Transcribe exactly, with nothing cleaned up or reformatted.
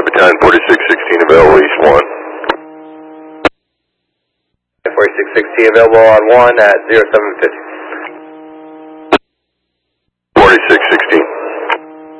Battalion forty-six sixteen available East one. forty-six sixteen available on one at zero seven fifty. forty-six sixteen.